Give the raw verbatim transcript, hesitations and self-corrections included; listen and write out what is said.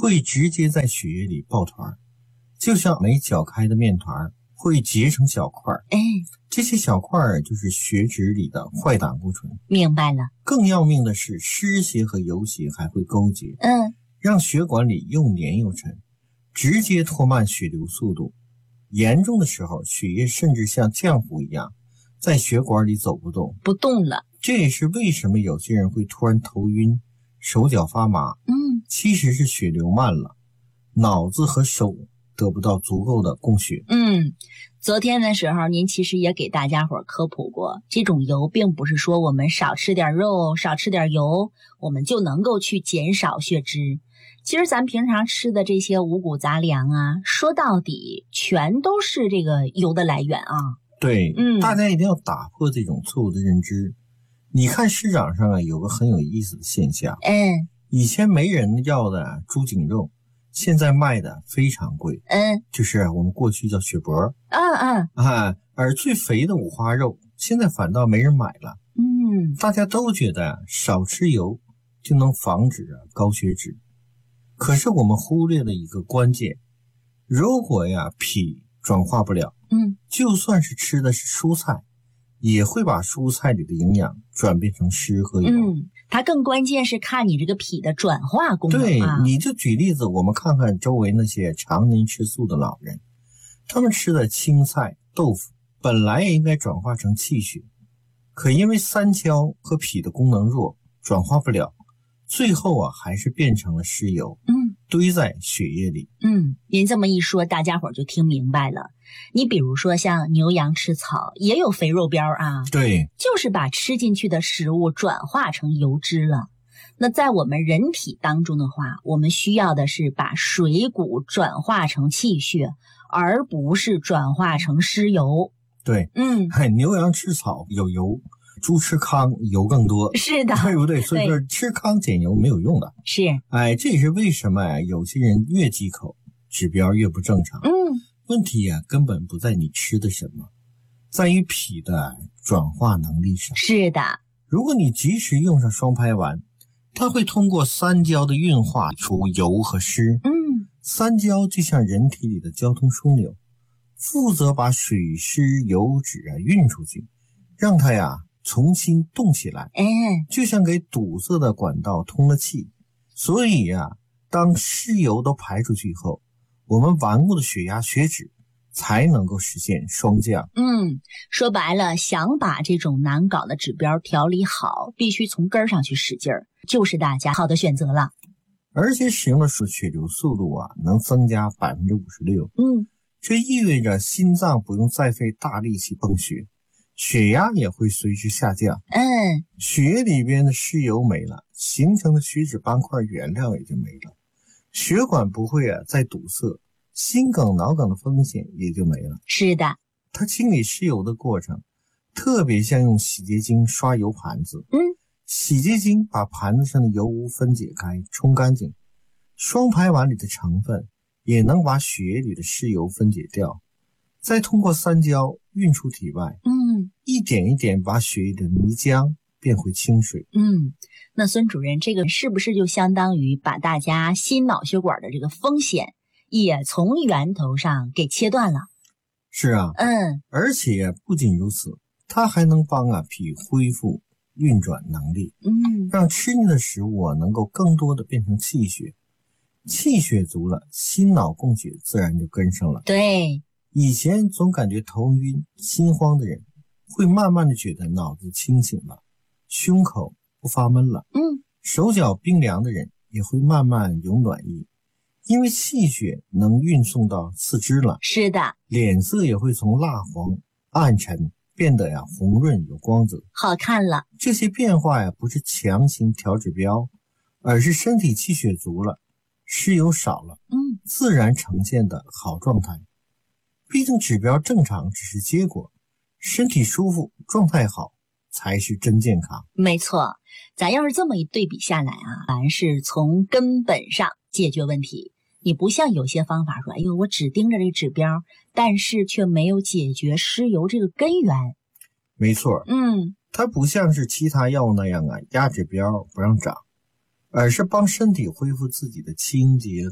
会直接在血液里抱团，就像没搅开的面团会结成小块。 哎， 这些小块就是血脂里的坏胆固醇。 明白了。 更要命的是，湿邪和油邪还会勾结， 嗯， 让血管里又黏又沉，直接拖慢血流速度。严重的时候，血液甚至像浆糊一样在血管里走不动， 不动了。 这也是为什么有些人会突然头晕、手脚发麻。 嗯， 其实是血流慢了，脑子和手得不到足够的供血。 嗯，昨天的时候您其实也给大家伙科普过，这种油并不是说我们少吃点肉少吃点油我们就能够去减少血脂。其实咱平常吃的这些五谷杂粮啊，说到底全都是这个油的来源啊。 对， 嗯， 大家一定要打破这种错误的认知。你看市场上啊有个很有意思的现象， 嗯， 以前没人要的猪颈肉现在卖的非常贵， 嗯， 就是我们过去叫血脖， 嗯嗯啊，而最肥的五花肉现在反倒没人买了。 嗯， 大家都觉得少吃油就能防止高血脂，可是我们忽略了一个关键，如果呀脾转化不了， 嗯， 就算是吃的是蔬菜，也会把蔬菜里的营养转变成湿和油。 嗯，它更关键是看你这个脾的转化功能啊。 对，你就举例子，我们看看周围那些常年吃素的老人，他们吃的青菜、豆腐本来也应该转化成气血，可因为三焦和脾的功能弱，转化不了，最后啊还是变成了湿油， 嗯， 堆在血液里。 嗯，您这么一说，大家伙就听明白了。你比如说像牛羊吃草也有肥肉膘啊， 对， 就是把吃进去的食物转化成油脂了。那在我们人体当中的话，我们需要的是把水谷转化成气血，而不是转化成湿油。 对， 嗯， 牛羊吃草有油，猪吃糠油更多， 是的， 对不对？所以说吃糠减油没有用的。 是， 哎，这也是为什么呀？有些人越忌口，指标越不正常。 嗯， 问题啊，根本不在你吃的什么，在于脾的转化能力上。 是的， 如果你及时用上双排丸，它会通过三焦的运化出油和湿。 嗯， 三焦就像人体里的交通枢纽，负责把水湿油脂啊运出去，让它呀重新动起来。 哎， 就像给堵塞的管道通了气。所以呀，当湿油都排出去以后，我们顽固的血压、血脂才能够实现双降。 嗯，说白了，想把这种难搞的指标调理好，必须从根儿上去使劲儿，就是大家好的选择了。 而且使用的血流速度啊，能增加 百分之五十六。 嗯， 这意味着心脏不用再费大力气泵血，血压也会随之下降。 嗯， 血液里边的湿油没了，形成的血脂斑块原料也就没了，血管不会啊再堵塞，心梗、脑梗的风险也就没了。 是的， 它清理湿油的过程，特别像用洗洁精刷油盘子。 嗯， 洗洁精把盘子上的油污分解开，冲干净。双排丸里的成分也能把血液里的湿油分解掉，再通过三焦运出体外。 嗯， 一点一点把血液的泥浆变回清水。 嗯，那孙主任，这个是不是就相当于把大家心脑血管的这个风险也从源头上给切断了？ 是啊， 嗯， 而且不仅如此，它还能帮啊脾恢复运转能力， 嗯， 让吃进的食物啊能够更多的变成气血。气血足了，心脑供血自然就跟上了。 对， 以前总感觉头晕心慌的人，会慢慢的觉得脑子清醒了，胸口不发闷了。 嗯， 手脚冰凉的人也会慢慢有暖意，因为气血能运送到四肢了。 是的， 脸色也会从蜡黄暗沉变得呀红润有光泽， 好看了。 这些变化呀不是强行调指标，而是身体气血足了，湿油少了， 嗯， 自然呈现的好状态。毕竟指标正常只是结果，身体舒服状态好才是真健康。 没错，咱要是这么一对比下来啊，凡是从根本上解决问题。你不像有些方法说，哎呦，我只盯着这个指标，但是却没有解决湿油这个根源。 没错， 嗯， 它不像是其他药物那样啊压指标不让长，而是帮身体恢复自己的清洁